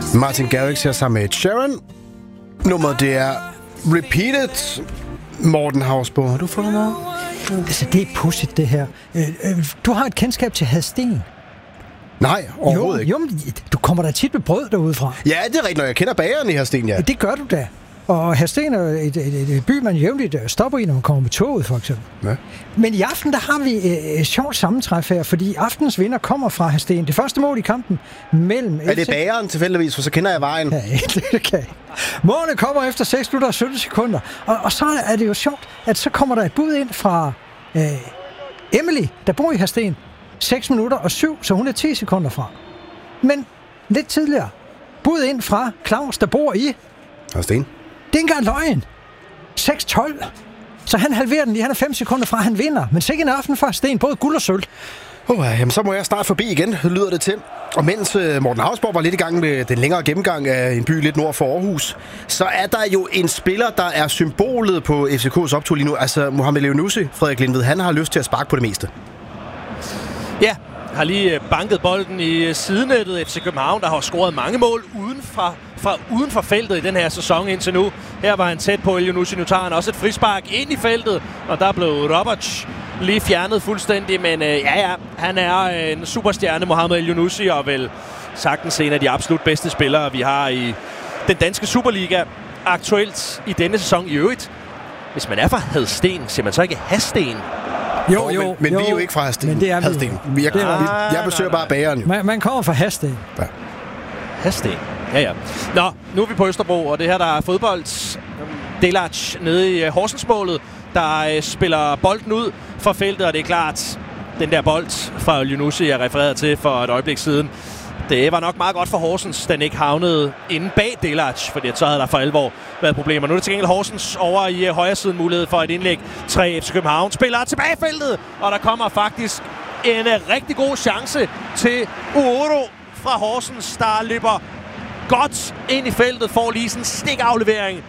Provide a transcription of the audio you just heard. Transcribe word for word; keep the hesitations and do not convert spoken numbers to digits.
Martin Garrix her sammen med Sharon. Nummeret det er Repeated. Morten Hausborg, har du fået noget? Altså, det er pudsigt, det her. Du har et kendskab til Hadsten. Nej, overhovedet jo, ikke. Jo, men du kommer da tit med brød derudefra. Ja, det er rigtigt, når jeg kender bageren i Hadsten, ja. Det gør du da. Og Hadsten er et, et, et, et by, man jævnligt stopper i, når man kommer med toget, for eksempel. Ja. Men i aften, der har vi et, et sjovt sammentræf her, fordi aftens vinder kommer fra Hadsten. Det første mål i kampen mellem... Er det bageren tilfældigvis, for så kender jeg vejen? Ja, det kan jeg. Målet kommer efter seks minutter og sytten sekunder. Og, og så er det jo sjovt, at så kommer der et bud ind fra øh, Emily, der bor i Hadsten. seks minutter og syv, så hun er ti sekunder fra. Men lidt tidligere, bud ind fra Claus, der bor i... Hadsten. Det er ikke engang løgn. seks tolv. Så han halverer den lige. Han er fem sekunder fra, han vinder. Men sikke en aften for Sten, både guld og sølv. Oh, jamen, så må jeg starte forbi igen, lyder det til. Og mens uh, Morten Hausborg var lidt i gang med den længere gennemgang af en by lidt nord for Aarhus, så er der jo en spiller, der er symbolet på F C K's optur lige nu. Altså Mohamed Elyounoussi, Frederik Lindved. Han har lyst til at sparke på det meste. Ja, har lige banket bolden i sidenettet. F C København, der har scoret mange mål uden for, fra uden for feltet i den her sæson indtil nu. Her var han tæt på Elyounoussi. Nu tager han også et frispark ind i feltet, og der blev Roberts lige fjernet fuldstændig. Men øh, ja, ja, han er en superstjerne, Mohamed Elyounoussi, og vel sagtens en af de absolut bedste spillere, vi har i den danske Superliga aktuelt i denne sæson i øvrigt. Hvis man er fra Hadsten, siger man så ikke Hadsten? Jo, jo, men, men jo, vi er jo ikke fra Hadsten. Men det er Hadsten. Vi. Jeg, det er, vi, jeg besøger bare bageren jo. Man, man kommer fra Hadsten. Ja. Hadsten. Ja, ja. Nå, nu er vi på Østerbro, og det her, der er fodbold. Delac nede i Horsensmålet, der spiller bolden ud for feltet, og det er klart, den der bold fra Elyounoussi, jeg refererede til for et øjeblik siden, det var nok meget godt for Horsens, den ikke havnede inde bag Delac, fordi så havde der for alvor været problemer. Nu er det til gengæld Horsens over i højre siden mulighed for et indlæg. Tre F C København spiller tilbage i feltet, og der kommer faktisk en rigtig god chance til Uoro fra Horsens, der løber godt ind i feltet, får lige sådan en stikaflevering